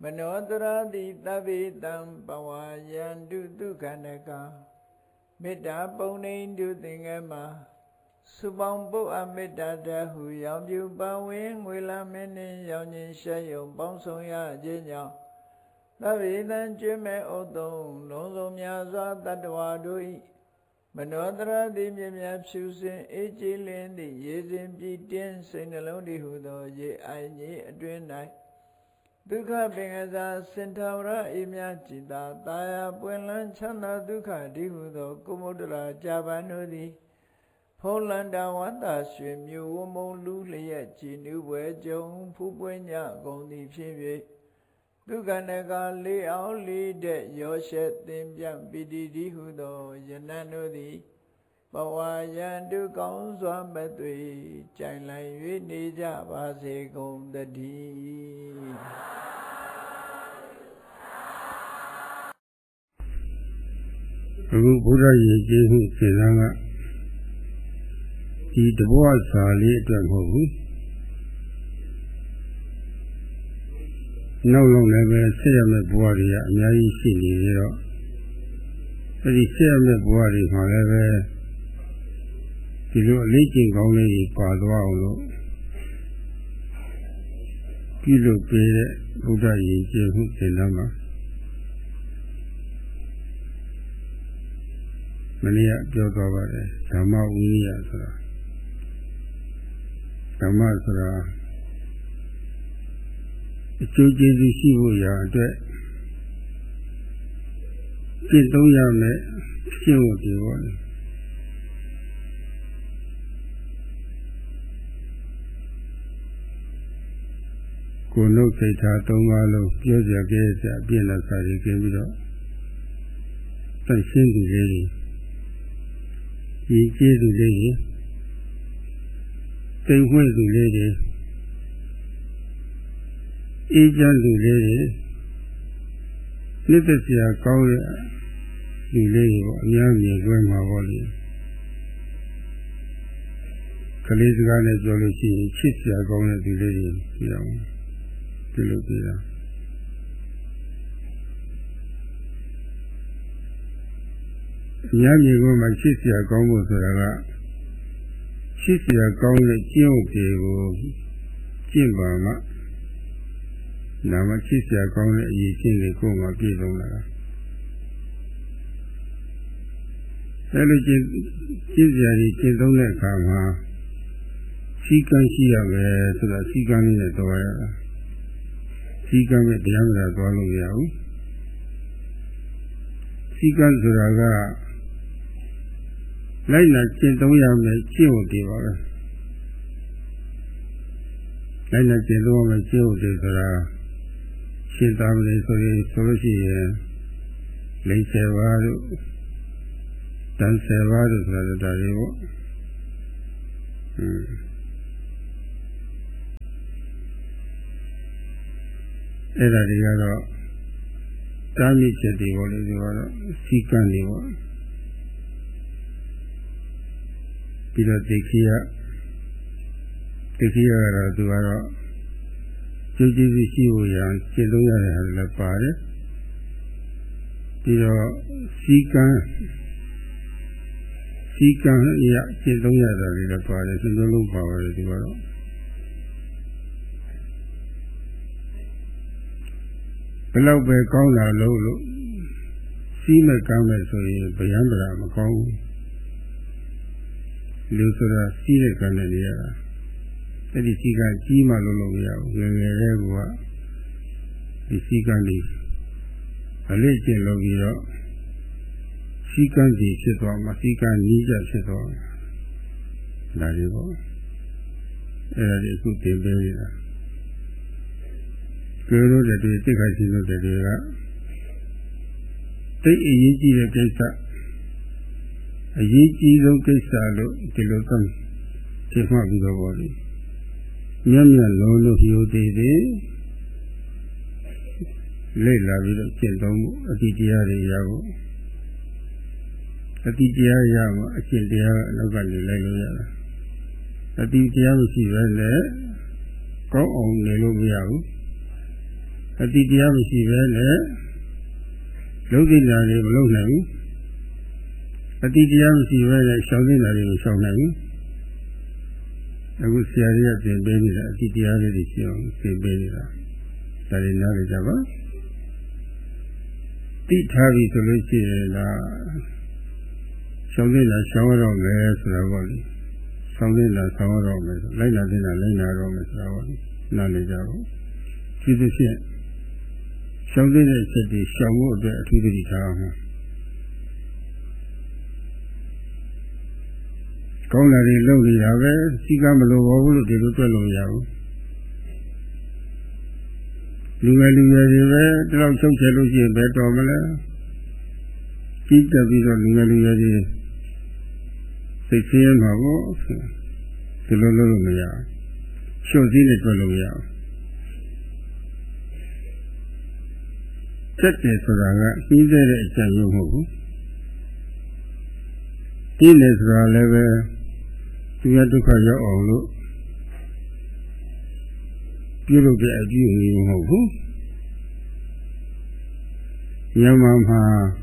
Manodrati tavitam pawayandu dukhanaka Metta paunindu thingama Subambu ametta dahu yambu bawin wilamini yawnin shayum bangsoya jinya Tavitan jume odong nonzo myaza tatwadui Manodrati myapsusin ejilindi yezin pitin sinalodi hudo ye aini adwenai Dukha Bengasa Sentavra Imya Chita Taya Puenlan Chanda Dukha Dihudo Kumudra Javanudi Polanda Wanda Swimyu Womo Lulia Chinu Wejong Pupuenya Gondi Pivi Dukha Naga Li Ao Li De Yoshet Timpyam Pidi Dihudo Yananudi Pawayandu Kaun Swambetui Chailai Vinija Vase Gondadi Buddha Yehu Selanga Di Dua Sali Dwamu No long never say a Buaria, Nai Sini, Eddie Sam Buari, however, the leaking only Padwalo Kilo Pere Buddha Yehu Selanga. Mania Jogavare, Dhamma Unia Sura Dhamma Sura Chuji Shibuya, Kitoyame, Shibuki. Kuno Keta Tomalo, Yoja Geza, Bina Sari Gemido, Sanshindi Lady. He gave the lady, they went the lady, each and the lady, let us see a cow, the lady, young grandma body. Kalisgana Jolisi, she's a gown at the lady, young, to look at her. Yami go my sister Gomo Saraga. Sister Gomo Jio Jimbama. Nama sister Gomo Yishin the Goma Gidona. Elegant Gizari Gidona Kama. She can see a way so that she can in the door. She can with the younger Golu. She can Suraga. Like that, Chintoya may chill the Like that, Chintoya may chill the Shintamli Solution, Lay Sevadu, Dan Sevadu for the Darivo. Era Tami Cheti, what is the Sikani? Pila Tekia Duara Juji Shibuyan, Chedoya La Pare Pila Sikan, Ya, Chedoya La Pare, Sindolu Power Duara Below by Kaula Lolo Sima Kamer so Bayandra Macau Lusura Sire Canadia. That is Siga Gima Loloya, Regua, the Sigani, a legend Lovira, Sikandi Sito, Masika Nija Sito, Nadivo, and a good day. Girl that we take I see no data. Take a yeji against that. A yeji don't get salo, the local, take my bigger body. Yamia Lolo Hiode, Lela Vida Chendom, a Titia Yago, a Titia Yama, a Chindia, Nogani Lelo, a Titia, she ran there, go on Nelo Yago. အတိတရားမရှိပဲနဲ့လုံးသိတာတွေမလုံးနိုင်ဘူးအတိတရားမရှိပဲနဲ့ရှောင်သိတာတွေမရှောင်နိုင်ဘူးအခုဆရာကြီးကသင်ပေးနေတာအတိတရားလေးတွေရှင်းအောင်သင်ပေးနေတာဒါတွေနားလည်ကြပါတိထားပြီဆိုလို့ရှိရင်လားရှောင်သိတာရှောင်ရတော့မယ်ဆိုတာပေါ့လေရှောင်သိတာရှောင်ရတော့မယ်လိုက်လာသိတာလိုက်လာတော့မယ်ဆိုတာပေါ့လေနားလည်ကြပါဒီသဖြင့်ရှောင်သိတဲ့အချက်တွေရှောင်ဖို့အတွက်အထူးသတိထားအောင်ကောင်းတာတွေလုပ်နေတာပဲစီကမလိုပါဘူးလို့ဒီလိုတွေ့လို့မရဘူးလူငယ်တွေပဲဒီလောက်ချုပ်ချယ်လို့ရှိရင်ဘယ်တော်မလဲကြီးတက်ပြီးတော့လူငယ်တွေစိတ်ဆင်းရဲမှာပေါ့ဒီလိုလုပ်လို့မရရှုပ်စည်းနဲ့တွေ့လို့မရတက်တယ်ဆိုတာကပြီးတဲ့အကြံရုံမဟုတ်ဘူးဒီလေဆိုတာလည်းပဲသူရဒုက္ခရောက်အောင်လို့ပြုလုပ်တဲ့အကျိုးမျိုးမဟုတ်ဘူးညမမှာ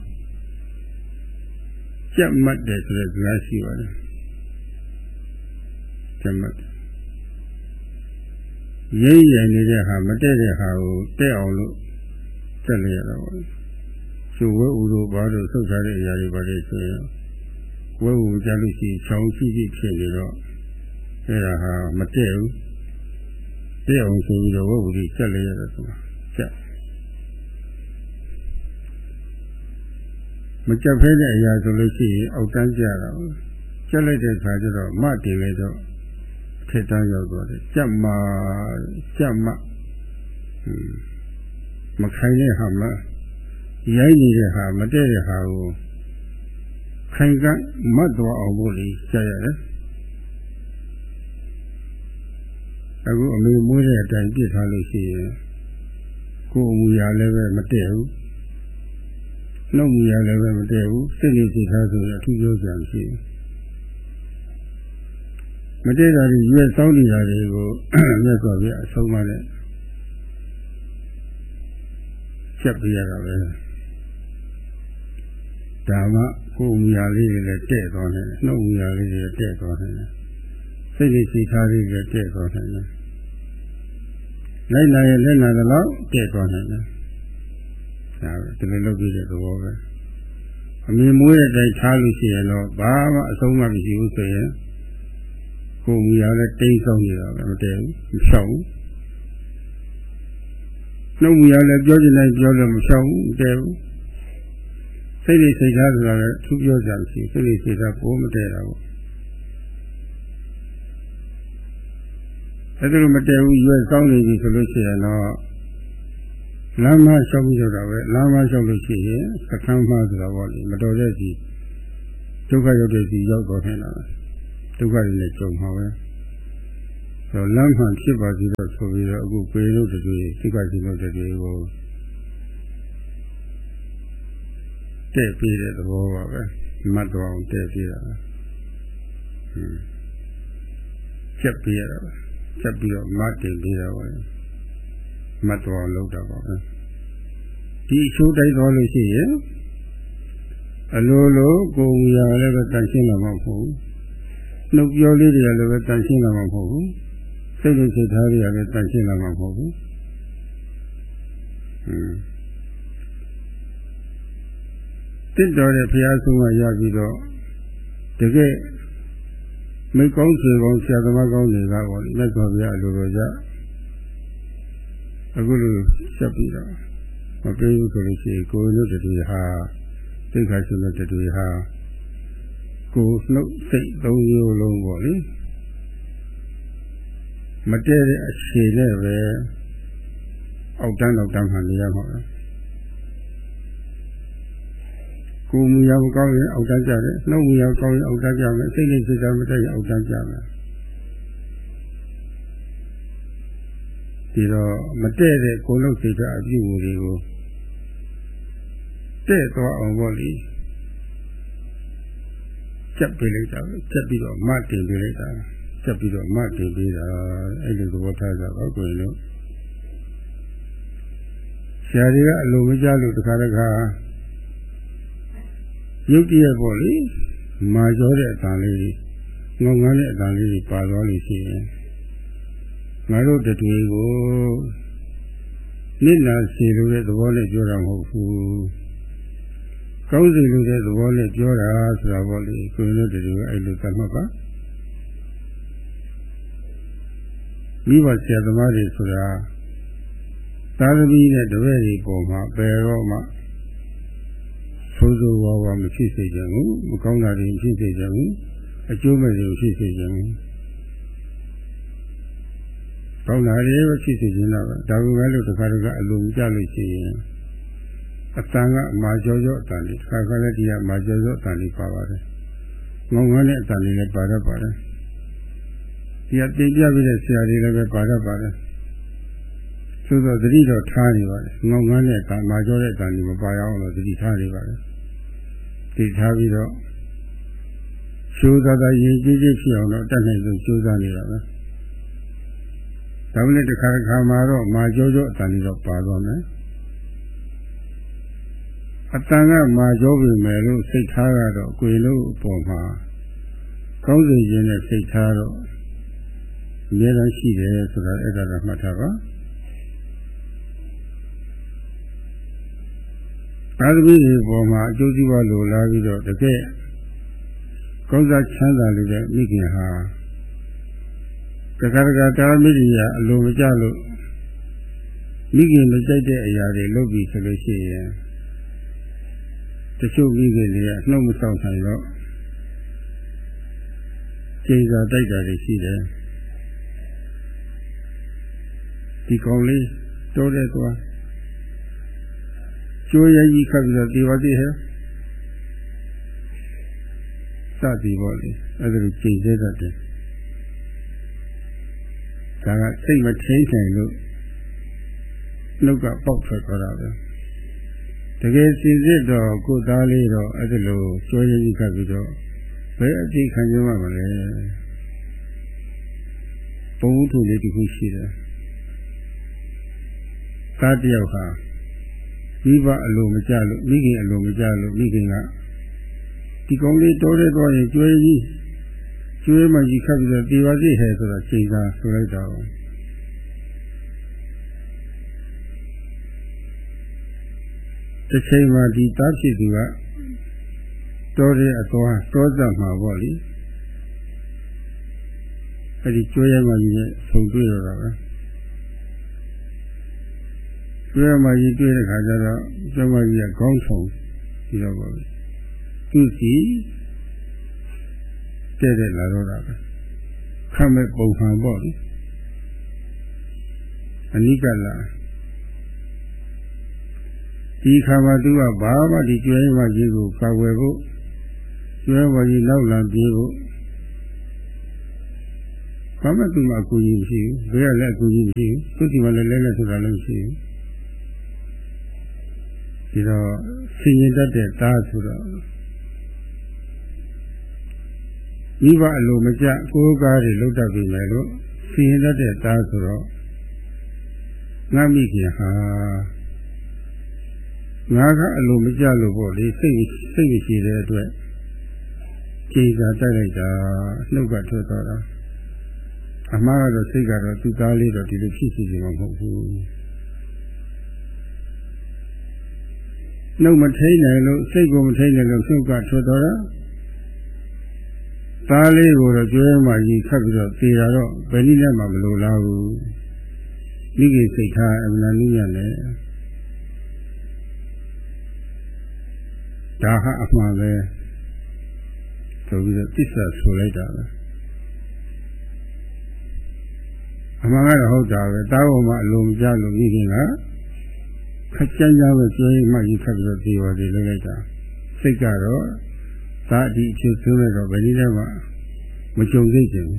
ကြက်မှတ်တယ်ဆိုတဲ့စကားရှိပါတယ်ကြက်မှတ်ရိပ်ရည်နေတဲ့ဟာမတည့်တဲ့ဟာကိုတဲ့အောင်လို့တက်လေရတော့သူဝဲဥတို့ဘာလို့ဆုတ်ထားတဲ့အရာတွေပါလေဆိုရင်ဝဲဥကြလို့ရှိချောင်းရှိရှိဖြစ်နေတော့အဲ့ဒါဟာမတည့်ဘူးတဲ့အောင်ဆိုပြီးတော့ဝဲဥကြီးတက်လေရတော့ဆိုတာချက်မကြက်ဖဲတဲ့အရာဆိုလို့ရှိရင်အောက်တန်းကြတာကျက်လိုက်တဲ့ခါကျတော့မတင်လေတော့ထက်တန်းရောက်သွားတယ်ကြက်မမခိုင်းတဲ့ဟာမရိုက်နေတဲ့ဟာမတည့်တဲ့ဟာကိုခိုင်ကမတ်သွားအောင်လို့ကြားရတယ်အခုအမေမွေးတဲ့အတိုင်းပြစ်ထားလို့ရှိရင်ကိုယ်အမူအရာလည်းပဲမတည့်ဘူးနှုတ်မူရလည်းပဲမတည့်ဘူးစိတ်လေးစိတ်ထားဆိုရင်အထူးပြောစရာမရှိဘူးမတည့်တာတွေရွေးစောင်းနေတာတွေကိုမြတ်စွာဘုရားအဆုံးအမနဲ့ချက်ပြရတာပဲဒါမှကိုယ်မူရလေးတွေလည်းတဲ့သွားတယ်နှုတ်မူရလေးတွေတဲ့သွားတယ်စိတ်လေးစိတ်ထားလေးတွေတဲ့သွားတယ်လိုက်လာရင်လက်လာတော့တဲ့သွားတယ်ဒါပဲဒီလိုလုပ်ပြီးတဲ့သဘောပဲအမြင်မွေးတဲ့အတိုင်းထားလို့ရှိရင်တော့ဘာမှအဆုံးမမရှိဘူးဆိုရင်ကိုယ်မူရလည်းတိတ်ဆောင်းနေတာပဲမတည့်ဘူးမဖြောက်ဘူးနှုတ်မူရလည်းပြောချင်တိုင်းပြောလို့မဖြောက်ဘူးမတည့်ဘူးစိတ်လေးစိတ်ထားဆိုတာလည်းသူပြောကြမရှိစိတ်လေးစိတ်ထားကိုမတည့်တာပေါ့အဲ့ဒါလိုမတည့်ဘူးရွေးဆောင်းနေပြီဆိုလို့ရှိရင်တော့လမ်းမလျှောက်ပြီးတော့ပဲလမ်းမလျှောက်လို့ရှိရင်စခန်းမဆိုတာပေါ့လေမတော်တဲ့စီဒုက္ခရောက်တဲ့စီရောက်တော့နေတာပဲဒုက္ခတွေနဲ့ကြုံမှာပဲဆိုလမ်းမှန်ဖြစ်ပါစီတော့ဆိုပြီးတော့အခုပေလို့တူစိတ်ကစီလို့တူကိုတဲ့ပြီးတဲ့သဘောပါပဲမတ်တော်အောင်တဲ့ပြီးတာချက်ပြီးရတာပဲချက်ပြီးတော့မတ်တင်ပြီးတာပါမတ်တော်လောက်တာပါပဲဒီအချိုးတိုက်သွားလို့ရှိရင်အလိုလိုကိုယ်ရလည်းပဲတန်ရှင်းလာမှာမဟုတ်ဘူးနှုတ်ပြောလေးတွေကလည်းပဲတန်ရှင်းလာမှာမဟုတ်ဘူးစိတ်နဲ့စိတ်ထားတွေကလည်းတန်ရှင်းလာမှာမဟုတ်ဘူးတစ်တော်တဲ့ဘုရားဆုံးမရပြီးတော့တကယ်မိကောင်းချေကောင်းဆရာသမားကောင်းတွေကပေါ့လက်တော်ဘုရားအလိုတော်ကြအခုလိုဆက်ပြီးတော့မပြေဘူးဆိုလို့ရှိရင်ကိုယ်တို့တူဟာသိက္ခာရှင်တို့တူဟာကိုယ်နှုတ်စိတ်သုံးမျိုးလုံးပေါ့လေမတည့်တဲ့အခြေနဲ့ပဲအောက်တန်းမှနေရမှာကိုယ်မူရမကောင်းရင်အောက်တန်းကြတယ်နှုတ်မူရကောင်းရင်အောက်တန်းကြမယ်စိတ်နဲ့စိတ်ထားမတည့်ရင်အောက်တန်းကြမယ်ဒီတော့မတည့်တဲ့ကိုယ်လုံးစိတ်ဓာတ်အပြုအမူတွေကိုတဲ့သွားအောင်ပေါ့လေချက်ပေးလိုက်တာချက်ပြီးတော့မတင်ပေးလိုက်တာချက်ပြီးတော့မတင်ပေးတာအဲ့ဒီသဘောထားကြပါကိုယ်လို့ဆရာတွေကအလိုမကျလို့တခါတခါရုပ်တရက်ပေါ့လေမာကြောတဲ့အတန်လေးငုံငန်းတဲ့အတန်လေးပါသွားလို့ရှိရင်ငါတို့တွေကိုနိနာစီလို့တဲ့သဘောနဲ့ပြောတာမဟုတ်ဘူးကောင်းစီလို့တဲ့သဘောနဲ့ပြောတာဆိုတာပေါ့လေကိုယ်တို့တူအဲ့လိုသတ်မှတ်ပါမိဘဆရာသမားတွေဆိုတာသာသမီနဲ့တပည့်တွေပေါ်မှာဘယ်တော့မှဆိုးဆိုးဝါးဝါမဖြစ်စေချင်ဘူးမကောင်းတာတွေဖြစ်စေချင်ဘူးအကျိုးမဲ့တွေဖြစ်စေချင်ဘူးကောင်းတာတွေပဲဖြစ်စေချင်တော့ဒါကလည်းတစ်ခါတခါအလိုမကျလို့ရှိရင်အတန်ကမာကြောကြောအတန်တွေတစ်ခါကလည်းဒီကမာကြောကြောအတန်တွေပါပါတယ်ငုံငန်းတဲ့အတန်တွေလည်းပါတတ်ပါတယ်ဒီကတင်ပြပြီးတဲ့ဆရာတွေလည်းပဲပါတတ်ပါတယ်သို့သောသတိတော့ထားနေပါတယ်ငုံငန်းတဲ့အတန်မာကြောတဲ့အတန်တွေမပါရအောင်လို့သတိထားနေပါတယ်သတိထားပြီးတော့ကျိုးသားသားရင်ကြီးကြီးဖြစ်အောင်တော့တတ်နိုင်ဆုံးကျိုးစားနေတာပဲဒါမှလည်းတစ်ခါတစ်ခါမှာတော့မာကြောကြောအတန်တွေတော့ပါသွားမယ်အတန်ကမာကြောပြီမယ်လို့စိတ်ထားကတော့ကိုယ်လုံးအပေါ်မှာကောင်းစေခြင်းနဲ့စိတ်ထားတော့အများကြီးရှိတယ်ဆိုတာအဲ့ဒါတော့မှတ်ထားပါသာသမီတွေပေါ်မှာအကျိုးစီးပွားလိုလားပြီးတော့တကယ်ကောင်းစားချမ်းသာလို့တဲ့မိခင်ဟာတခါတခါတာမိရိယာအလိုမကျလို့မိခင်မကြိုက်တဲ့အရာတွေလုပ်ပြီးဆိုလို့ရှိရင်တချို့မိခင်တွေကနှုတ်မဆောင်နိုင်တော့ကျေစာတိုက်တာတွေရှိတယ်ဒီကောင်လေးတိုးတဲ့သွားကျိုးရကြီးခတ်ပြီးတော့ဒီပါသေးဟဲ့စသည်ပေါ့လေအဲ့ဒါကိုကျေစေတတ်တယ်ဒါကစိတ်မထိန်နိုင်လို့နှုတ်ကပေါက်ထွက်သွားတာပဲတကယ်စင်စစ်တော့ကိုယ်သားလေးတော့အဲ့ဒါလိုကျိုးရကြီးခတ်ပြီးတော့ဘယ်အကြိတ်ခံကြမှာမလဲဘုံထုလေးတစ်ခုရှိတယ်သားတယောက်ဟာမိဘအလိုမကျလို့မိခင်အလိုမကျလို့မိခင်ကဒီကောင်လေးတိုးရဲသွားရင်ကျွေးကြီးကျွေးမှကြီးခတ်ပြီးတော့ဒီပါစီဟဲ့ဆိုတော့ချိန်သာဆိုလိုက်တော့တစ်ချိန်မှာဒီသားဖြစ်သူကတိုးရဲအသွားတောစပ်မှာပေါ့လေအဲ့ဒီကျွေးရမှကြီးနဲ့ဆုံတွေ့တော့တာပဲကျွေးမှကြီးတွေ့တဲ့ခါကျတော့ကျွေးမှကြီးကခေါင်းဆောင်ပြီးတော့ပေါ့သူစီတဲ့လာတော့တာပဲခမဲ့ပုံမှန်ပေါ့လေအနိကလာဒီခါမှာသူကဘာမှဒီကျွေးမှကြီးကိုကာဝယ်ဖို့ကျွေးမှကြီးနောက်လံပြေးဖို့ဘာမှသူမှအကူကြီးမရှိဘူးဘယ်ကလည်းအကူကြီးမရှိဘူးသူစီမှလည်းလဲလဲဆိုတာလည်းမရှိဘူးဒီတော့ဆင်ရင်တတ်တဲ့သားဆိုတော့မိဘအလိုမကျကိုယ်ကားတွေလုတ်တတ်ပြီမယ်လို့ဆင်ရင်တတ်တဲ့သားဆိုတော့ငါမိခင်ဟာငါကအလိုမကျလို့ပေါ့လေစိတ်ရှိတဲ့အတွက်ကြေစာတိုက်လိုက်တာနှုတ်ကထွက်သွားတာအမှားကတော့စိတ်ကတော့သူ့သားလေးတော့ဒီလိုဖြစ်စီနေမှာမဟုတ်ဘူးနှုတ်မထိန်နိုင်လို့စိတ်ကိုမထိန်နိုင်လို့နှုတ်ကထွက်သွားတာသားလေးကိုတော့ကျွေးမှကြီးခတ်ပြီးတော့သေတာတော့ဘယ်နည်းနဲ့မှမလိုလားဘူးမိခင်စိတ်ထားအမှန်နည်းနဲ့ဒါဟာအမှန်ပဲဆိုပြီးတော့သစ္စာဆိုလိုက်တာပဲအမှန်ကတော့ဟုတ်တာပဲတားဖို့မှအလုံးမကြလို့မိခင်ကခက်ကြမ်းကြမ်းပဲကျွေးမှကြီးခတ်ပြီးတော့သေပါတယ်လိုက်တာစိတ်ကတော့ဒါဒီအဖြစ်ဆိုးလိုက်တော့ဘယ်နည်းနဲ့မှမကြုံစိတ်ချင်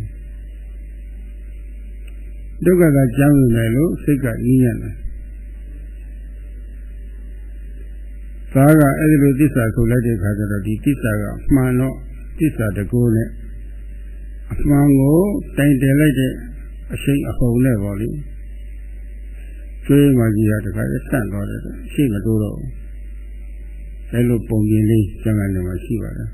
ဒုက္ခကကြောင်းနေတယ်လို့စိတ်ကညှိညံ့တယ်သားကအဲ့ဒီလိုသစ္စာဆိုလိုက်တဲ့ခါကျတော့ဒီသစ္စာကမှန်တော့သစ္စာတကူနဲ့အမှန်ကိုတိုင်တယ်လိုက်တဲ့အရှိန်အဟုန်နဲ့ပေါ့လေကျွေးမှကြီးရတခါဆန့်သွားတယ်ရှိမတိုးတော့အဲလိုပုံပြင်လေးကျန်ကန်နေမှာရှိပါတယ်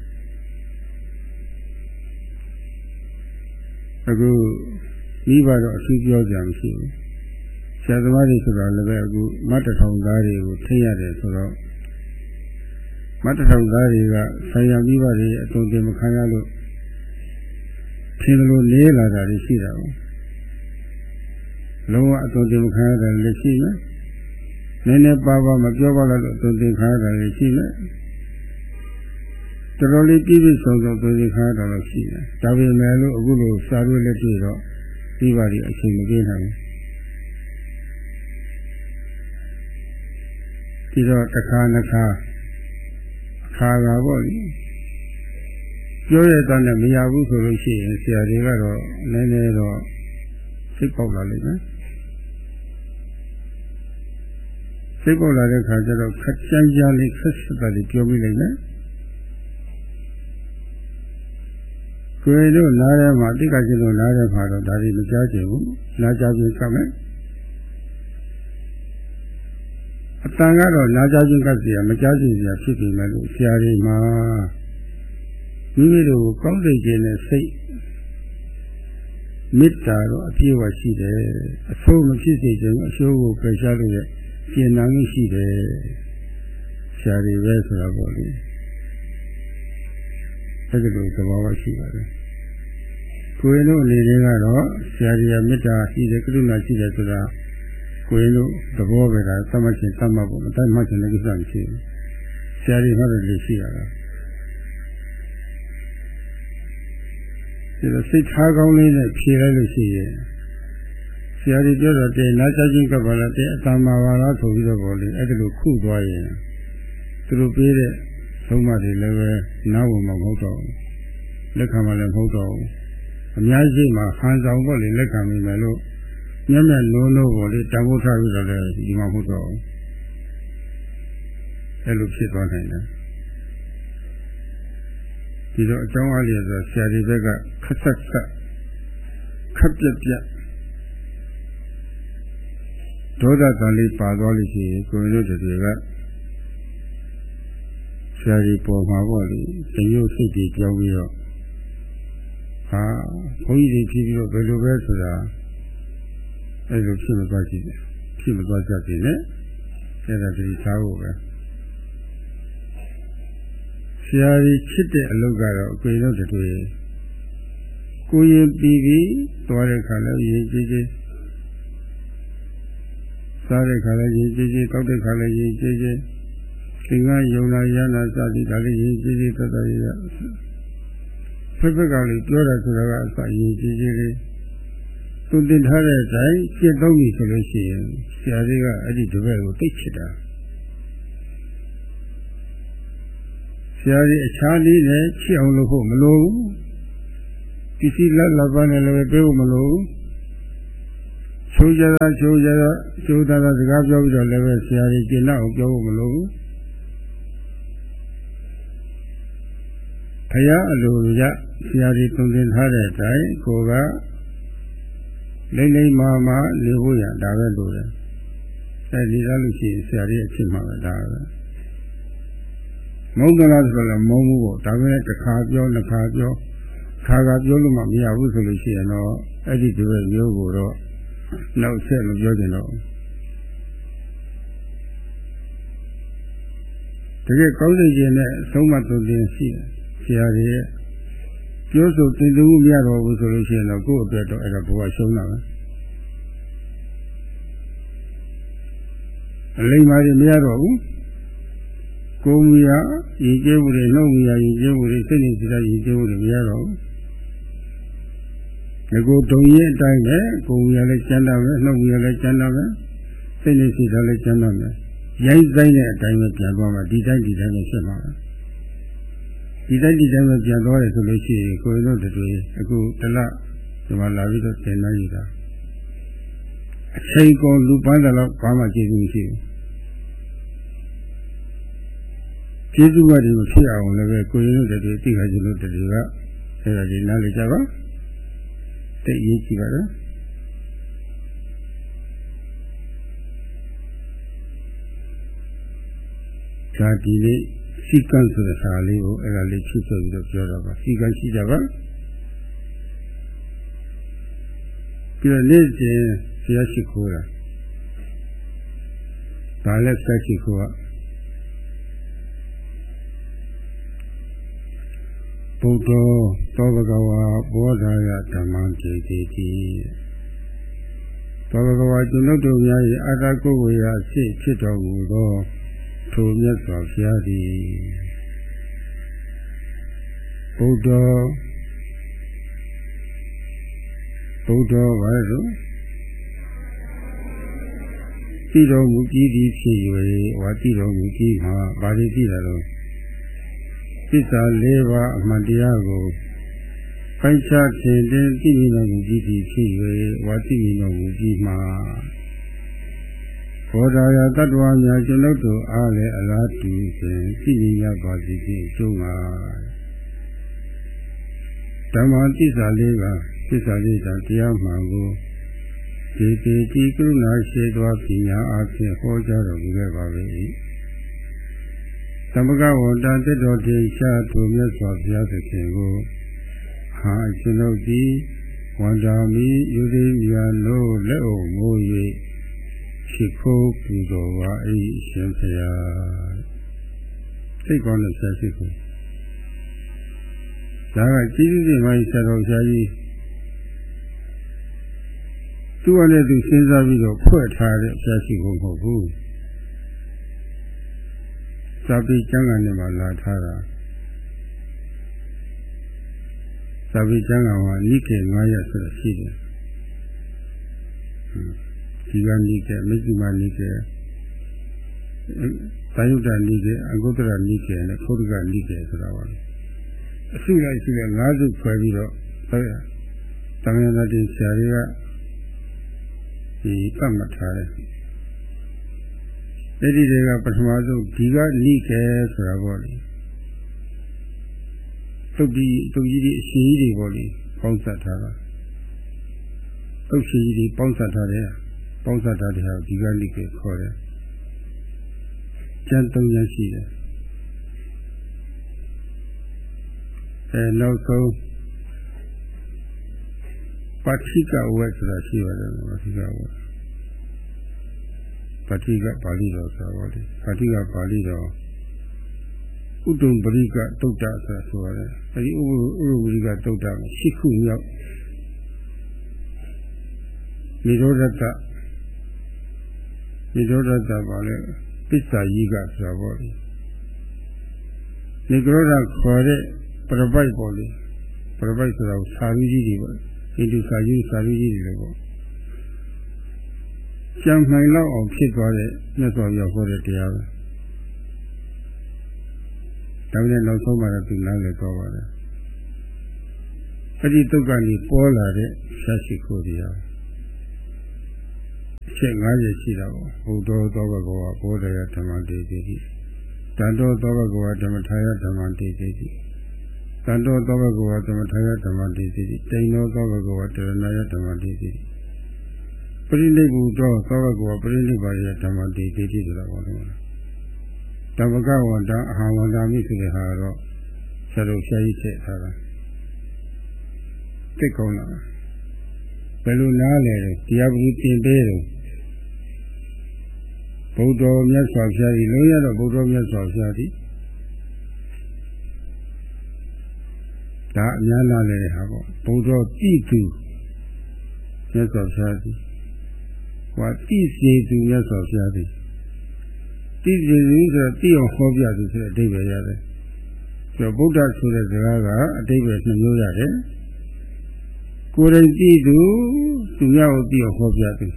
အခုမိဘတော့အထူးပြောကြမရှိဘူးဆရာသမားတွေဆိုတော့လည်းပဲအခုမတ်တထောင်သားတွေကိုထိရတယ်ဆိုတော့မတ်တထောင်သားတွေကဆရာမိဘတွေအတုံတင်မခံရလို့ထင်လို့လေးလာတာရှိတာပေါ့လုံးဝအတုံတင်မခံရတာလည်းရှိမယ်နည်းနည်းပါးပါးမပြောပါလို့အတုံတင်ခံရတာလည်းရှိမယ်တော်တော်လေးပြည့်ပြည့်စုံစုံအတုံတင်ခံရတာလည်းရှိတယ်ဒါပေမဲ့လို့အခုလိုစာရွက်လက်တွေ့တော့မိဘတွေအချိန်မပြေးနိုင်ဘူးဒီတော့တစ်ခါနှစ်ခါအခါကပေါ့လေပြောရတဲ့နဲ့မရဘူးဆိုလို့ရှိရင်ဆရာတွေကတော့နည်းနည်းတော့စိတ်ပေါက်လာလိမ့်မယ်စိတ်ပေါက်လာတဲ့ခါကျတော့ခက်ကြမ်းကြမ်းလေးခက်ဆက်တာလေးပြောမိလိမ့်မယ်ကိုယ်တို့နားထဲမှာတိက္ကကျင်တို့နားထဲမှာတော့ဒါတွေမကြားချင်ဘူးနားကြားခြင်းကမယ်အတန်ကတော့နားကြားခြင်းကစီရမကြားခြင်းစီရဖြစ်ပြီမဲ့လို့ဆရာတွေမှာမိမိတို့ကိုကောင်းစိတ်ခြင်းနဲ့စိတ်မေတ္တာတော့အပြည့်အဝရှိတယ်အဆိုးမဖြစ်စေခြင်းအဆိုးကိုပယ်ရှားလို့ရကျင်နာမှုရှိတယ်ဆရာတွေပဲဆိုတာပေါ့လေအဲ့ဒီလိုသဘောရှိပါတယ်ကိုယ်တို့အနေနဲ့ကတော့ဆရာကြီးကမေတ္တာရှိတယ်ကရုဏာရှိတယ်ဆိုတာကိုယ်တို့သဘောပဲဒါသတ်မှတ်ခြင်းသတ်မှတ်ဖို့မတတ်မှတ်ခြင်းလည်းကိစ္စမရှိဘူးဆရာကြီးမှတ်တယ်ရှိရတာဒီလိုစိတ်ထားကောင်းလေးနဲ့ဖြေလိုက်လို့ရှိရင်ဆရာကြီးပြောတော့တဲ့နားချခြင်းကပ်ပါလားတဲ့အတ္တမှာပါလားဆိုပြီးတော့ပေါ့လေအဲ့ဒါလိုခုသွားရင်သူတို့ပေးတဲ့သုံးမတွေလည်းပဲနားဝင်မှာမဟုတ်တော့ဘူးလက်ခံမှလည်းမဟုတ်တော့ဘူးအများကြီးမှာဟန်ဆောင်ပေါ့လေလက်ခံမိမယ်လို့မျက်မျက်လုံးလုံးပေါ့လေတန်ဖိုးထားပြီးတော့လည်းဒီမှာမဟုတ်တော့ဘူးအဲ့လိုဖြစ်သွားနိုင်တယ်ဒီတော့အကြောင်းအားလျော်ဆိုဆရာဒီဘက်ကခက်ဆက်ဆက်ခက်ပြက်ပြက်ဒေါသတန်လေးပါသွားလို့ရှိရင်ကိုယ်တို့တွေကဆရာကြီးပေါ်မှာပေါ့လေတရုပ်စိတ်ကြီးကြောင်းပြီးတော့ဟာဘုန်းကြီးတွေဖြစ်ပြီးတော့ဘယ်လိုပဲဆိုတာအဲ့လိုဖြစ်မသွားရှိတယ်ဖြစ်မသွားကြပြီနဲ့အဲ့ဒါဒီသားဖို့ပဲဆရာကြီးချစ်တဲ့အလုပ်ကတော့အကွေတော့တူကိုရင်ပြီးပြီးသွားတဲ့ခါလဲရေးကြည့်ကြည့်စားတဲ့ခါလဲရေးကြည့်ကြည့်တောက်တဲ့ခါလဲရေးကြည့်ကြည့်သင်္ကန်းယုံနာရနာစသည်ဒါလေးရေးကြည့်ကြည့်တော်တော်ရဖက်ဖက်ကလေးပြောတာဆိုတာကအစရေးကြည့်ကြည့်လေးသူတင်ထားတဲ့အတိုင်းပြည့်သုံးပြီဆိုလို့ရှိရင်ဆရာကြီးကအဲ့ဒီတပည့်ကိုသိချစ်တာဆရာကြီးအခြားလေးနဲ့ချစ်အောင်လုပ်ဖို့မလိုဘူးပစ္စည်းလက်လက်ပန်းနဲ့လည်းပေးဖို့မလိုဘူးချိုးကြတာချိုးကြတာချိုးတာစကားပြောပြီးတော့လည်းပဲဆရာကြီးကျင့်အောင်ပြောဖို့မလိုဘူးဘုရားအလိုရဆရာကြီးတုံသင်ထားတဲ့အတိုင်းကိုကလိမ့်လိမ့်မာမာနေဖို့ရဒါပဲလိုတယ်အဲဒီလားလို့ရှိရင်ဆရာကြီးအဖြစ်မှာပဲဒါပဲမုန်းသလားဆိုတော့မုန်းဘူးပေါ့ဒါပဲတစ်ခါပြောနှစ်ခါပြောခါပြောလို့မှမရဘူးဆိုလို့ရှိရင်တော့အဲ့ဒီဒီပဲမျိုးကိုတော့နောက်ဆက်မပြောချင်တော့တကယ်ကောင်းစိတ်ခြင်းနဲ့အဆုံးမသွန်သင်ရှိတယ်ဆရာကြီးရဲ့ပြောဆိုတင်သွင်းမှုမရတော့ဘူးဆိုလို့ရှိရင်တော့ကိုယ့်အတွက်တော့အဲ့ဒါဘဝရှုံးတာပဲအလိမ္မာတွေမရတော့ဘူးကိုယ်မူရရည်ကျဲမှုတွေနှုတ်မူရရည်ကျဲမှုတွေစိတ်နေစိတ်ရည်ကျဲမှုတွေမရတော့ဘူးဒီကိုဒုံရင်အတိုင်းပဲကိုယ်မူရလည်းကျမ်းတာပဲနှုတ်မူရလည်းကျမ်းတာပဲစိတ်နေစိတ်လည်းကျမ်းတာပဲရိုက်ဆိုင်တဲ့အတိုင်းပဲပြန်သွားမှာဒီတိုင်းပဲဖြစ်မှာပဲဒီတိုင်းပဲပြန်သွားတယ်ဆိုလို့ရှိရင်ကိုယ်တို့တွေအခုတလဒီမှာလာပြီးတော့သင်နိုင်ရတာအချိန်ကုန်လူပန်းတယ်လို့ဘာမှကျေးဇူးမရှိဘူးကျေးဇူးကတည်းကဖြစ်အောင်လည်းပဲကိုယ်တို့တွေသိခါကျလို့တွေကအဲ့ဒါကြီးနားလည်ကြပါတိတ်ရေးကြည့်ပါတော့ဇာတိလေးစီကံဆိုတဲ့စာလေးကိုအဲ့ဒါလေးချစ်ဆိုပြီးတော့ပြောတာပါစီကံရှိကြပါပြီးတော့နေ့စဉ်ဆရာရှိခိုးတာဒါလည်းဆက်ရှိခိုးကဘုဒ္ဓသောဘဂဝါဘောဓာယဓမ္မံတေတိတိသောဘဂဝါကျွန်ုပ်တို့များ၏အတ္တကိုယ်ဝေယအဖြစ်ဖြစ်တော်မူသောထိုမြတ်စွာဘုရားသည်ဘုဒ္ဓဘာလို့သိတော်မူပြီးသည်ဖြစ်၍ဝါသိတော်မူပြီးမှာဘာတွေသိတာတော့သစ္စာ၄ပါးအမှန်တရားကိုပိုက်ခြားသင်သိမြင်တော်မူပြီးသည်ဖြစ်၍ဝါသိမြင်တော်မူပြီးမှာဘောဓာယတ attva များကျွန်ုပ်တို့အားလည်းအလားတူဖြင့်သိမြင်ရပါစေခြင်းအကျိုးမှာဓမ္မသစ္စာ၄ပါးသစ္စာလေးသာတရားမှန်ကိုဒီတိတိကရုဏာရှိသောပညာအဖြစ်ဟောကြားတော်မူခဲ့ပါ၏သမဂဝတ္တသတ္တောတေရှာထိုမြတ်စွာဘုရားသခင်ကိုဟာကျွန်ုပ်သည်ဝန္တာမိယူသိမြာလို့လက်အုပ်မိုး၍ရှိခိုးပူဇော်ပါ၏ရှင်ဖျားစိတ်ကောင်းတဲ့ဆရာရှိခိုးဒါကကျေးဇူးတင်ပါဆရာတော်ဆရာကြီးသူကလည်းသူစဉ်းစားပြီးတော့ဖွဲ့ထားတဲ့ဆရာရှိခိုးမဟုတ်ဘူးစာပေကျမ်းဂန်ထဲမှာလာထားတာစာပေကျမ်းဂန်မှာနိကေ9ရက်ဆိုတာရှိတယ်ဒီကနိကေမဇ္ဈိမနိကေသာယုတ္တနိကေအဂုတ္တရနိကေနဲ့ခုတ်ကနိကေဆိုတာပါအစုလိုက်ရှိတဲ့5စုခွဲပြီးတော့ဟုတ်ရတမန်တော်တင်ဆရာတွေကဒီပတ်မှတ်ထားတယ်အဲ့ဒီတွေကပထမဆုံးဒီကနိကေဆိုတာပေါ့လေတုတ်ကြီးဒီအရှင်ကြီးတွေပေါ့လေပေါင်းစပ်ထားတာတုတ်ရှင်ကြီးတွေပေါင်းစပ်ထားတယ်ပေါင်းစပ်ထားတဲ့ဟာဒီကနိကေခေါ်တယ်ကျန်3ရက်ရှိတယ်နောက်ဆုံးပါဠိကဝက်ဆိုတာရှိပါတယ်ပါဠိကဝက်ပါဠိကပါဠိတော်ဆိုတာပါလေပါဠိကပါဠိတော်ဥဒ္ဒံပရိကတုတ်တဆိုတာဆိုရတယ်အဲဒီဥဒ္ဒံပရိကတုတ်တရှိခုမြောက်နိရောဓတပါလေပစ္စာယိကဆိုတာပါလေနိရောဓခေါ်တဲ့ပရပိုက်ပေါ့လေပရပိုက်ဆိုတာစာရင်းကြီးတွေပေါ့ဣတိစာရင်းကြီးတွေပေါ့ကြံနိုင်လောက်အောင်ဖြစ်သွားတဲ့မြတ်စွာဘုရားဟောတဲ့တရားပဲဒါနဲ့နောက်ဆုံးမှာသူနားလည်သွားပါတယ်အဲ့ဒီတုတ်ကနေပေါ်လာတဲ့ရှားရှိခိုးတရားအချက်50ရှိတာပေါ့ဘုဒ္ဓသောဘဂဝါဘောဓယဓမ္မတေတိတန်တော်သောဘဂဝါဓမ္မထာယဓမ္မတေတိတန်တော်သောဘဂဝါဓမ္မထာယဓမ္မတေတိတိန်တော်သောဘဂဝါတရဏယဓမ္မတေတိပရိနိဗ္ဗုတောသောဘဂဝါပရိနိဗ္ဗာယဓမ္မတေတိဆိုတာပေါ့လေဓမ္မကဝန္တအဟံဝန္တာမိဆိုတဲ့ဟာတော့ဆရာတို့ဆရာကြီးထည့်ထားတာသိကောင်းလားဘယ်လိုနားလဲတရားပုသင်ပေးတယ်ဘုဒ္ဓမြတ်စွာဘုရားကြီးလုံးရတော့ဘုဒ္ဓမြတ်စွာဘုရားကြီးဒါအများနားလဲတဲ့ဟာပေါ့ဘုဒ္ဓကြည်သူမြတ်စွာဘုရားကြီးဟောကြည်စေသူမြတ်စွာဘုရားကြီးကြည်စေသူဆိုတော့သိအောင်ဟောပြသူဆိုတဲ့အဓိပ္ပာယ်ရတယ်ဆိုတော့ဗုဒ္ဓဆိုတဲ့စကားကအဓိပ္ပာယ်2မျိုးရတယ်ကိုယ်တိုင်ကြည်သူသူများကိုသိအောင်ဟောပြသူ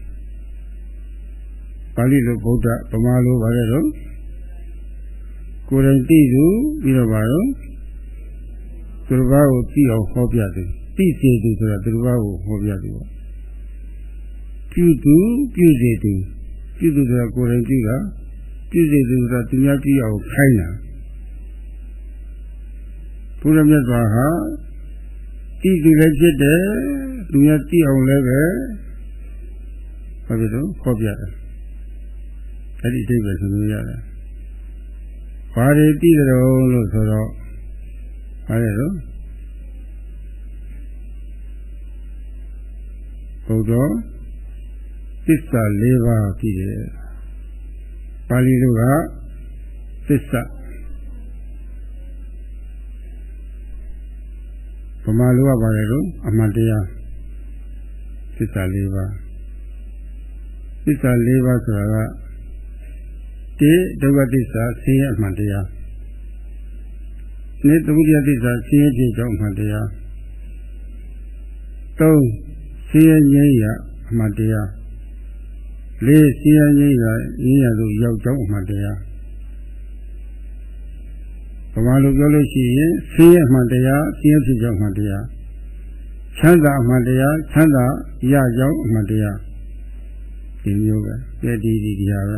ပါဠိလိုဗုဒ္ဓဗမာလိုပါလေတော့ကိုယ်တိုင်သိသူပြီးတော့ပါတော့သူတစ်ပါးကိုသိအောင်ဟောပြသူသိစေသူဆိုတာသူတစ်ပါးကိုဟောပြသူပေါ့ပြုသူပြုစေသူပြုသူဆိုတာကိုယ်တိုင်ပြုတာပြုစေသူဆိုတာသူများပြုအောင်ခိုင်းတာဘုရားမြတ်စွာဟာသိသူလည်းဖြစ်တယ်သူများသိအောင်လည်းပဲဘာဖြစ်လို့ဟောပြတယ်အဲ့ဒီအဓိပ္ပာယ်ဆိုလို့ရတယ်ဘာတွေတည်တယ်လို့ဆိုတော့ဟာလေတော့ဘုရားသစ္စာ၄ပါးတည်တယ်ပါဠိလိုကသစ္စာဗမာလိုကပါတယ်လို့အမှန်တရားသစ္စာ၄ပါးသစ္စာ၄ပါးဆိုတာကတိဒုက္ခသစ္စာဆင်းရဲအမှန်တရားနိသမုဒယသစ္စာဆင်းရဲခြင်းကြောင့်အမှန်တရား၃ဆင်းရဲငြိမ်းရာအမှန်တရား၄ဆင်းရဲငြိမ်းရာသို့ရောက်ကြောင်းအမှန်တရားဗမာလိုပြောလို့ရှိရင်ဆင်းရဲအမှန်တရားဆင်းရဲဖြစ်ကြောင်းအမှန်တရားချမ်းသာအမှန်တရားချမ်းသာရကြောင်းအမှန်တရားဒီမျိုးပဲဒီဟာပဲ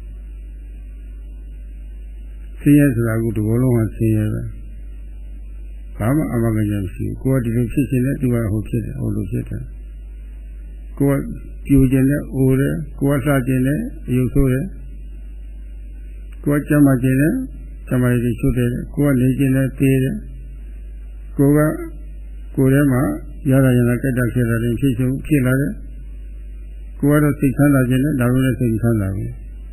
ဆင်းရဲဆိုတာကဒီဘလုံးကဆင်းရဲပဲဘာမှအမှန်တရားမရှိဘူးကိုယ်ကဒီလိုဖြစ်ခြင်းနဲ့သူကဟိုဖြစ်တယ်ဟိုလိုဖြစ်တယ်ကိုယ်ကပြူခြင်းနဲ့အိုတယ်ကိုယ်ကလှခြင်းနဲ့အယုတ်ဆိုးတယ်ကိုယ်ကကြမ်းမာခြင်းနဲ့ကြမ်းမာရည်ချုပ်တယ်ကိုယ်ကနေခြင်းနဲ့သေးတယ်ကိုယ်ကကိုယ်ထဲမှာရတာရတာကြက်တာဖြစ်တာတွေဖြစ်လာတယ်ကိုယ်ကတော့စိတ်ချမ်းသာခြင်းနဲ့ဒါလိုနဲ့စိတ်ချမ်းသာဘူး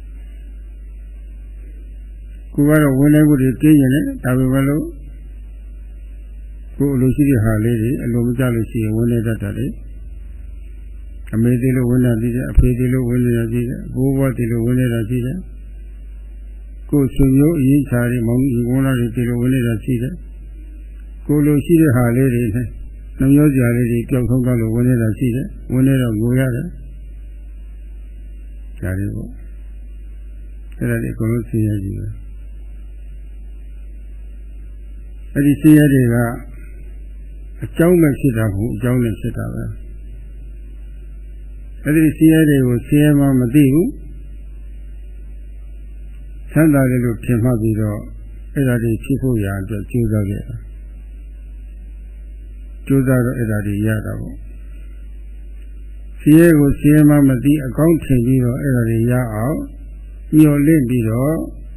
ကိုယ်ကတော့ဝင်နေမှုတွေကင်းရင်လည်းဒါပေမဲ့လို့ကိုယ်အလိုရှိတဲ့ဟာလေးတွေအလိုမကျလို့ရှိရင်ဝင်နေတတ်တယ်လေအမေသေးလို့ဝင်နေသေးတယ်အဖေသေးလို့ဝင်နေတာရှိတယ်ဘိုးဘွားသေးလို့ဝင်နေတာရှိတယ်ကိုယ်ဆွေမျိုးအရေးချာတွေမောင်ကြီးဝန်လာတွေသေးလို့ဝင်နေတာရှိတယ်ကိုယ်လိုရှိတဲ့ဟာလေးတွေနဲ့နှမျိုးစရာလေးတွေကြောက်ဆုံးကြလို့ဝင်နေတာရှိတယ်ဝင်နေတော့ငိုရတယ်ဒါတွေပေါ့အဲ့ဒါတွေအကုန်လုံးဆင်းရဲကြီးပဲအဲ့ဒီဆင်းရဲတွေကအကြောင်းမဲ့ဖြစ်တာမဟုတ်အကြောင်းနဲ့ဖြစ်တာပဲအဲ့ဒီဆင်းရဲတွေကိုဆင်းရဲမှမသိဘူးချမ်းသာတယ်လို့ထင်မှတ်ပြီးတော့အဲ့ဒါတွေဖြစ်ဖို့ရာအတွက်ကြိုးစားခဲ့တာကြိုးစားတော့အဲ့ဒါတွေရတာပေါ့ဆင်းရဲကိုဆင်းရဲမှမသိအကောင်းထင်ပြီးတော့အဲ့ဒါတွေရအောင်ညှော်လင့်ပြီးတော့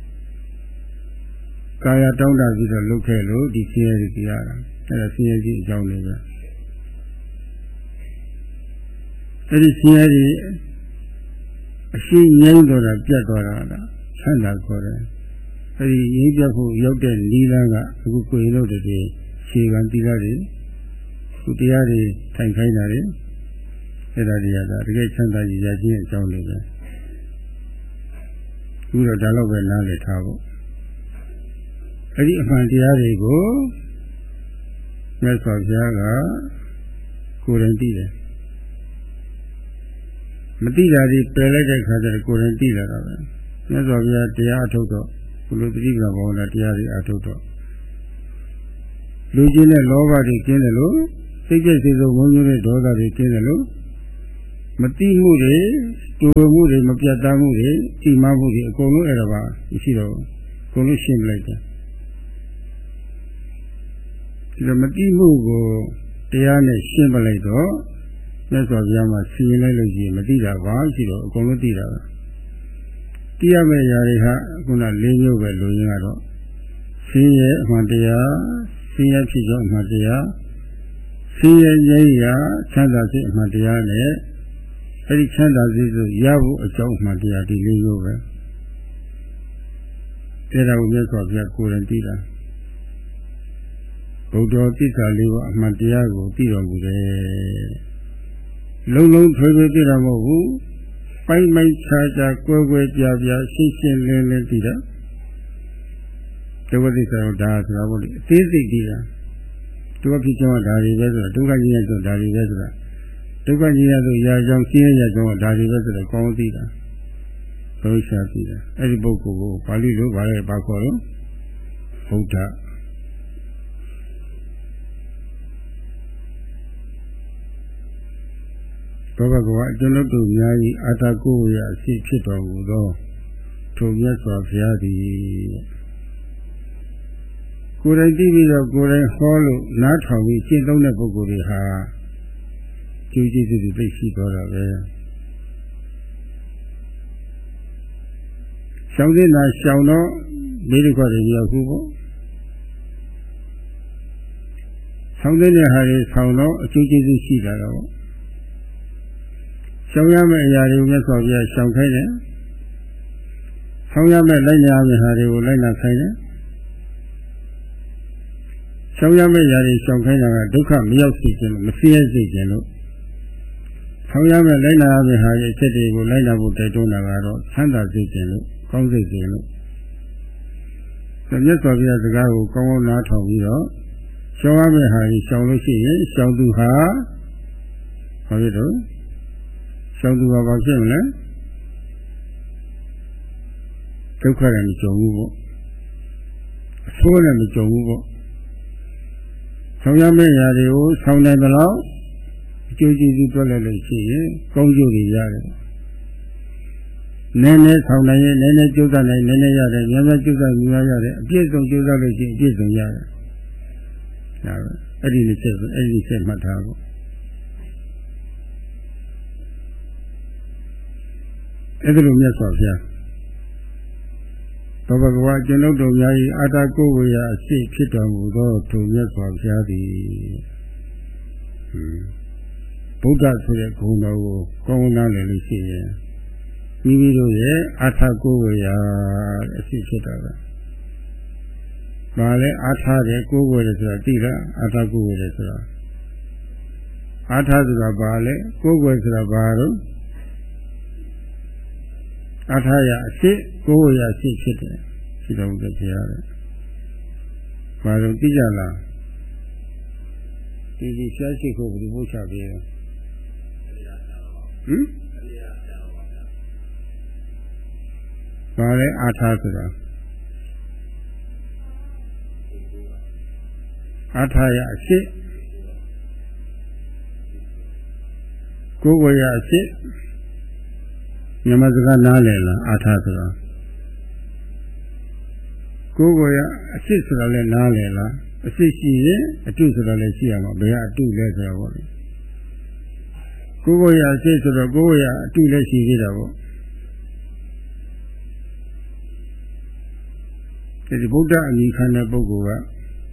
ကာယတောင်းတပြီးတော့လုပ်ခဲ့လို့ဒီဆင်းရဲတွေရတာအဲ့ဒါဆင်းရဲကြီးအကြောင်းတွေပဲအဲ့ဒီဆင်းရဲတွေအရှိငြိမ်းတော့တာပြတ်သွားတာလားဆန္ဒခေါ်တယ်အဲ့ဒီရင်းပြတ်ဖို့ရောက်တဲ့လီလန်းကအခုကိုရင်တို့တည်းခြေကံတိလာတွေသူတရားတွေထိုင်ခိုင်းတာတွေအဲ့ဒါတွေကတကယ်ချမ်းသာကြည်ရခြင်းအကြောင်းတွေပဲအခုတော့ဒါတော့ပဲနားလည်ထားဖို့အဲ့ဒီအမှန်တရားတွေကိုမြတ်စွာဘုရားကကိုယ်တိုင်သိတယ်မသိတာဒီပယ်လိုက်တဲ့ခါကျတော့ကိုယ်တိုင်သိလာတာပဲမြတ်စွာဘုရားတရားအထုတ်တော့ဘုလိုတိပ္ပံဘောနာတရားတွေအထုတ်တော့လူချင်းတဲ့လောဘတွေကျင်းတယ်လို့စိတ်ကြိတ်စိတ်ဆိုးဝန်းကျင်တဲ့ဒေါသတွေကျင်းတယ်လို့မတိမှုတွေတူမှုတွေမပြတ်သားမှုတွေတိမမှုတွေအကုန်လုံးအဲ့ဒါပါရှိတော့အကုန်လုံးရှင်းလိုက်တယ်ဒီလိုမတိမှုကိုတရားနဲ့ရှင်းပလိုက်တော့မြတ်စွာဘုရားမှာဆင်းရဲလိုက်လို့ရှိရင်မတိတာပါရှိတော့အကုန်လုံးတိတာပဲတိရမယ့်ຢာတွေဟာခုန၄မျိုးပဲလူရင်းကတော့ဆင်းရဲအမှန်တရားဆင်းရဲဖြစ်ကြောင်းအမှန်တရားဆင်းရဲငြိမ်းရာချမ်းသာခြင်းအမှန်တရားနဲ့အဲ့ဒီချမ်းသာခြင်းဆိုရဖို့အကြောင်းအမှန်တရားဒီ၄မျိုးပဲအဲ့ဒါကိုမြတ်စွာဘုရားကိုယ်တိုင်သိတာဘုဒ္ဓသစ္စာလေးပါအမှန်တရားကိုသိတော်မူတယ်လုံးလုံးထွေထွေသိတာမဟုတ်ဘူးပိုင်းပိုင်းခြားခြားကွဲကွဲပြားပြားရှင်းရှင်းလင်းလင်းသိတာဒုက္ခသစ္စာကိုဒါဆိုတာပေါ့လေအသေးစိတ်သိတာဒုက္ခဖြစ်ကြောင်းဒါတွေပဲဆိုတာဒုက္ခကြီးရဆိုဒါတွေပဲဆိုတာဒုက္ခကြီးရဆိုရာကြောင့်ဆင်းရဲရကြောင်းဒါတွေပဲဆိုတော့ကောင်းသိတာသိရှာသိတာအဲ့ဒီပုဂ္ဂိုလ်ကိုပါဠိလိုဘာလဲပါခေါ်တော့ဗုဒ္ဓဘောဂကောအကျွန်ုပ်တို့များ၏အာတာကိုရအစီဖြစ်တော်မူသောထိုမြတ်စွာဘုရားသည်ကိုယ်တိုင်သိပြီးတော့ကိုယ်တိုင်ဟောလို့နားထောင်ပြီးရှင်းသုံးတဲ့ပုဂ္ဂိုလ်တွေဟာကျူးကျေးဇူးတွေသိရှိတော်တာပဲရှောင်းတဲ့နာရှောင်းတော့ဘေးဒုက္ခတွေရောက်ခုပေါ့ဆောင်တဲ့ဟာတွေဆောင်တော့အကျိုးကျေးဇူးရှိတာတော့ရှောင်ရမယ့်အရာတွေကိုမြတ်စွာဘုရားရှောင်ခိုင်းတယ်ဆောင်ရမယ့်လိုက်နာရမယ့်ဟာတွေကိုလိုက်နာခိုင်းတယ်ရှောင်ရမယ့်အရာတွေရှောင်ခိုင်းတာကဒုက္ခမရောက်စေခြင်းလို့မဆင်းရဲစေခြင်းလို့ဆောင်ရမယ့်လိုက်နာရမယ့်ဟာရဲ့အချက်တွေကိုလိုက်နာဖို့တိုက်တွန်းတာကတော့ချမ်းသာစေခြင်းလို့ကောင်းစေခြင်းလို့မြတ်စွာဘုရားစကားကိုကောင်းကောင်းနားထောင်ပြီးတော့ရှောင်ရမယ့်ဟာကြီးရှောင်လို့ရှိရင်ရှောင်သူဟာဘာဖြစ်တော့ရှောင်သူဟာဘာဖြစ်မလဲဒုက္ခနဲ့မကြုံဘူးပေါ့အဆိုးနဲ့မကြုံဘူးပေါ့ဆောင်ရမယ့်အရာတွေကိုဆောင်နိုင်သလောက်အကျိုးကျေးဇူးတွက်လိုက်လို့ရှိရင်ကောင်းကျိုးတွေရတယ်နည်းနည်းဆောင်နိုင်ရင်နည်းနည်းကြိုးစားနိုင်နည်းနည်းရတယ်များများကြိုးစားများရတယ်အပြည့်စုံကြိုးစားလို့ရှိရင်အပြည့်စုံရတယ်ဒါပဲအဲ့ဒီတစ်ချက်မှတ်ထားဖို့အဲ့ဒါလိုမြတ်စွာဘုရားသောဘဂဝါကျွန်ုပ်တို့များ၏အာတာကိုဝေယအရှိဖြစ်တော်မူသောထိုမြတ်စွာဘုရားသည်ဗုဒ္ဓဆိုတဲ့ဂုဏ်တော်ကိုကောင်းကောင်းနားလည်လို့ရှိရင်မိမိတို့ရဲ့အာထာကိုဝေယအရှိဖြစ်တာပဲ။ဘာလဲအာထာတဲ့ကိုဝေယဆိုတာသိလားအာထာကိုဝေယဆိုတာအာထာဆိုတာဘာလဲကိုဝေယဆိုတာဘာလို့အာထာယအရှိကိုဝေယအရှိဖြစ်တယ်ရှိတော်မူတဲ့ဘုရားတဲ့။ဘာလို့သိကြလားဒီရှားရှိကိုဘယ်လိုပို့ချပေးလဲဟမ်ဘာလဲအာထာဆိုတာအာထာယအရှိကိုယ်ဝေယအရှိမြန်မာစကားနားလည်လားအာထာဆိုတာကိုယ်ဝေယအရှိဆိုတာလည်းနားလည်လားအရှိရှိရင်အတုဆိုတာလည်းရှိရမှာဘယ်ကအတုလဲဆိုတော့ပေါ့ကိုယ်ဝေယအရှိဆိုတော့ကိုယ်ဝေယအတုလည်းရှိသေးတာပေါ့ဒီဗုဒ္ဓအမိခံတဲ့ပုဂ္ဂိုလ်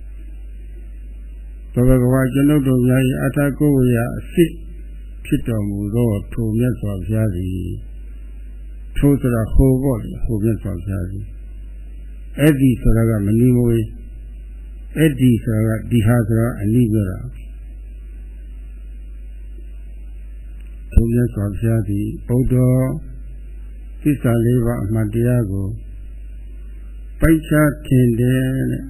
ကသောဘဂဝါကျွန်ုပ်တို့များ၏အထာကိုဝေယအရှိဖြစ်တော်မူသောထိုမြတ်စွာဘုရားသည်ထိုဆိုတာဟိုပေါ့လေဟိုမြတ်စွာဘုရားသည်အဲ့ဒီဆိုတာကမနီမဝေးအဲ့ဒီဆိုတာကဒီဟာဆိုတာအနိပြောတာထိုမြတ်စွာဘုရားသည်ဘုဒ္ဓသစ္စာလေးပါးအမှန်တရားကိုပိုက်ချထင်တယ်တဲ့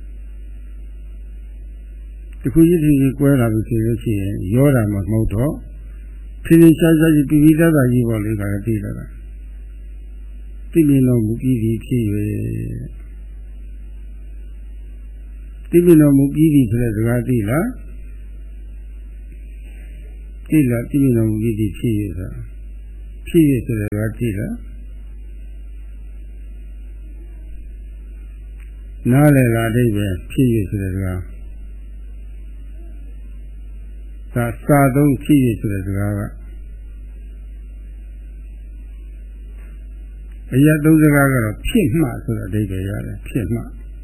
တခုရည်ရည်ကွဲလာပြီဆိုလို့ရှိရင်ရောတာမှမဟုတ်တော့ဖြည်းဖြည်းရှားရှားကြီးပြီးပြီးသားသားကြီးပေါ့လေဒါလည်းသိလာတာသိမြင်တော်မူပြီးပြီဖြစ်၍သိမြင်တော်မူပြီးပြီဆိုတဲ့စကားသိလားသိလားသိမြင်တော်မူပြီးပြီဖြစ်၍ဆိုတာဖြစ်၍ဆိုတဲ့စကားသိလားနားလည်လာတဲ့ပဲဖြစ်ရဆိုတဲ့စကားဒါစာသုံးဖြစ်ရဆိုတဲ့စကားကအရာသုံးစကားကတော့ဖြစ်မှဆိုတဲ့အဓိပ္ပာယ်ရတယ်ဖြစ်မှ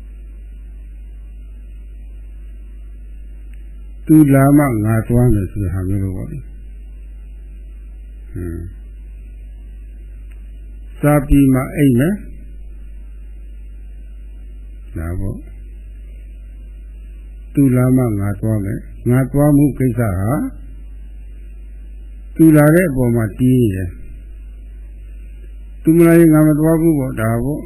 သူလာမှငါသွားမယ်ဆိုတဲ့ဟာမျိုးလိုပေါ့လေစာပြီးမှအိမ်မယ်ဒါပေါ့သူလာမှငါသွားမယ်ငါသွားမှုကိစ္စဟာသူလာတဲ့အပေါ်မှာတည်နေတယ်သူမလာရင်ငါမသွားဘူးပေါ့ဒါပေါ့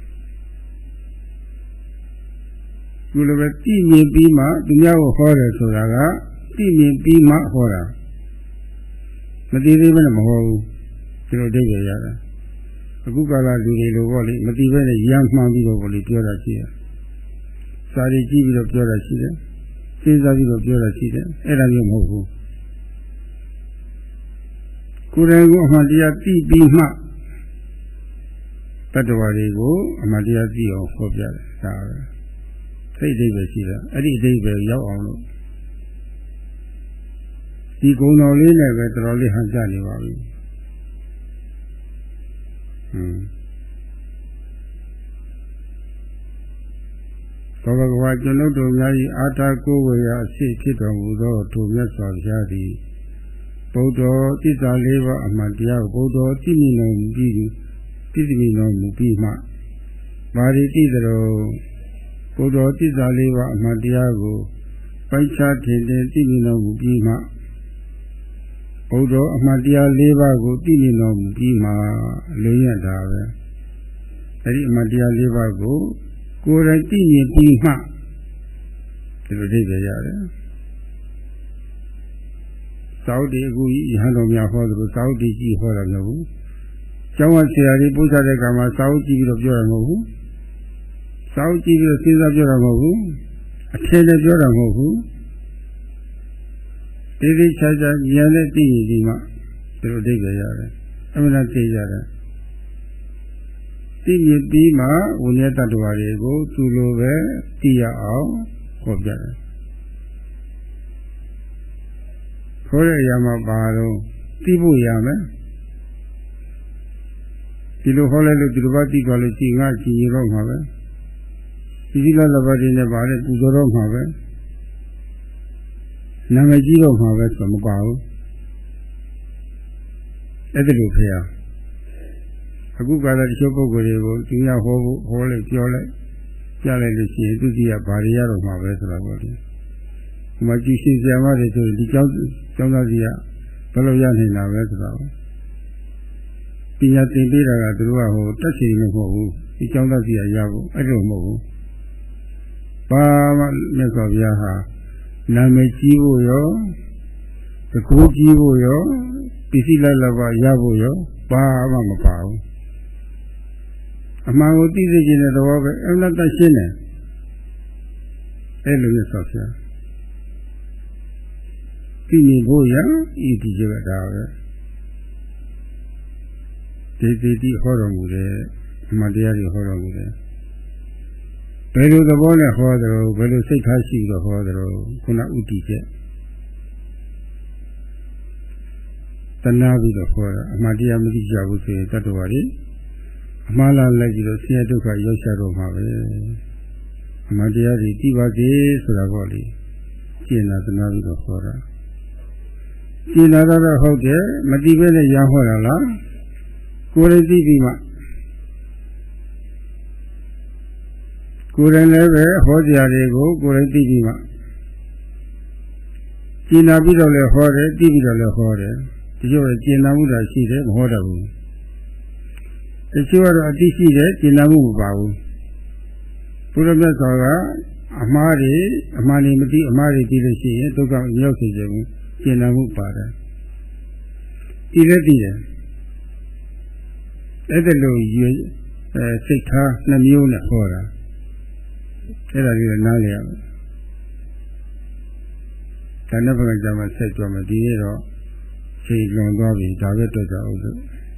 သူလည်းပဲတည်မြင်ပြီးမှသူများကိုဟောတယ်ဆိုတာကတည်မြင်ပြီးမှဟောတာမတည်သေးဘဲနဲ့မဟောဘူးဒီလိုအဓိပ္ပာယ်ရတယ်အခုကာလလူတွေလိုပေါ့လေမတည်ဘဲနဲ့ရမ်းမှန်းပြီးတော့ပေါ့လေပြောတာရှိတယ်စာရီကြည့်ပြီးတော့ပြောတာရှိတယ်စဉ်းစားပြီးတော့ပြောတာရှိတယ်အဲ့ဒါမျိုးမဟုတ်ဘူးကိုယ်တိုင်ကအမှန်တရားသိပြီးမှတတ္တဝါတွေကိုအမှန်တရားသိအောင်ဟောပြတယ်ဒါပဲစိတ်အဓိပ္ပာယ်ရှိတာအဲ့ဒီအဓိပ္ပာယ်ရောက်အောင်လို့ဒီဂုဏ်တော်လေးနဲ့ပဲတော်တော်လေးဟန်ကြနေပါပြီဘဂဝါကျွန်ုပ်တို့များ၏အာထာကိုဝေယအဖြစ်ဖြစ်တော်မူသောထိုမြတ်စွာဘုရားသည်ဗုဒ္ဓသစ္စာလေးပါးအမှန်တရားကိုဗုဒ္ဓသိမြင်တော်မူပြီးသိမြင်တော်မူပြီးမှမာရီတိတော်ဗုဒ္ဓသစ္စာလေးပါးအမှန်တရားကိုပိုက်ခြားထင်သိမြင်တော်မူပြီးမှဗုဒ္ဓအမှန်တရား၄ပါးကိုသိမြင်တော်မူပြီးမှလေးရတာပဲအဲဒီအမှန်တရား၄ပါးကိုကိုယ်တိုင်သိမြင်ပြီးမှဒီလိုသိကြရတယ်သာဝတိအခုယဟန်တော်များဟောသလိုသာဝတိကြီးဟောတာမဟုတ်ဘူးကျောင်းဝဆရာကြီးပို့ချတဲ့ကံမှာသာဝတိပြီးတော့ပြောရမှာမဟုတ်ဘူးသာဝတိပြီးတော့စဉ်းစားပြောတာမဟုတ်ဘူးအထည်နဲ့ပြောတာမဟုတ်ဘူးဒီဒီချာချာဉာဏ်နဲ့သိရင်ဒီမှာဒီလိုသိကြရတယ်အမှန်တရားသိကြတယ်သိမြင်ပြီးမှဝိနည်းတ attva တွေကိုသူလိုပဲသိရအောင်ဟောပြတယ်ခေါ်တဲ့အရာမှာပါတော့သိဖို့ရမယ်ဒီလိုဟောလိုက်လို့ဒီလိုပါသိသွားလို့ကြည်ငါကြည်ရတော့မှာပဲဒီလိုလဘတ်တွေနဲ့ပါလေပူဇော်တော့မှာပဲနာမည်ကြီးတော့မှာပဲဆိုမပါဘူးအဲ့ဒါလိုဖေရအခုကလည်းတချို့ပုဂ္ဂိုလ်တွေကိုသူရဟောဖို့ဟောလိုက်ပြောလိုက်ကြားလိုက်လို့ရှိရင်သူကြီးကဘာတွေရတော့မှာပဲဆိုတော့ပေါ့ဒီမှာကြည်ရှင်ဆရာမတွေဆိုဒီကျောင်းသားကြီးကဘယ်လိုရနိုင်တာပဲဆိုတော့ပညာသင်ပေးတာကသူတို့ကဟိုတက်စီမဟုတ်ဘူးဒီကျောင်းသားကြီးကရဖို့အဲ့လိုမဟုတ်ဘူးဘာမှမြတ်စွာဘုရားဟာနာမည်ကြီးဖို့ရောတကူကြီးဖို့ရောပစ္စည်းလက်လက်ပါရဖို့ရောဘာမှမပါဘူးအမှန်ကိုသိစေခြင်းတဲ့သဘောပဲအမှန်တရှင်းတယ်အဲ့လိုမျိုးဆောက်ပြသိမြင်ဖို့ရဤဒီကြတာပဲဒီဟောတော်မူတဲ့အမှန်တရားတွေဟောတော်မူတယ်ဘယ်လိုသဘောနဲ့ဟောတယ်ဘယ်လိုစိတ်ထားရှိပြီးတော့ဟောတယ်ခုနဥတီချက်တဏှာပြီးတော့ဟောတာအမှန်တရားမသိကြဘူးဆိုရင်တတ္တဝါတွေအမှားလားလိုက်ပြီးတော့ဆင်းရဲဒုက္ခရောက်ချတော့မှာပဲအမှန်တရားတွေသိပါစေဆိုတာပေါ့လေကျင့်တာတဏှာပြီးတော့ဟောတာကျင့်တာတော့ဟုတ်တယ်မသိဘဲနဲ့ရဟောတာလားကိုယ်ရည်သိပြီးမှကိုယ်တိုင်လည်းပဲဟောကြားတွေကိုကိုယ်တိုင်သိပြီးမှကျင့်တာပြီးတော့လည်းဟောတယ်သိပြီးတော့လည်းဟောတယ်ဒီလိုကျင့်နာမှုတာရှိတယ်မဟောတတ်ဘူးတချို့ကတော့အသိရှိတယ်ကျင့်နာမှုမပါဘူးဘုရားမြတ်စွာကအမှားတွေမသိအမှားတွေသိလို့ရှိရင်ဒုက္ခရောက်စေခြင်းကျင့်နာမှုပါတယ်ဒီလည်းသိတယ်အဲ့ဒါလိုစိတ်ထားနှမျိုးနဲ့ဟောတာအဲ့ဒါကြီးနားလည်ရမယ်ဒါနဲ့ဘယ်မှာကြမှာဆက်ကြမယ်ဒီနေ့တော့ချိန်လွန်သွားပြီဒါပဲတွေ့ကြအောင်လို့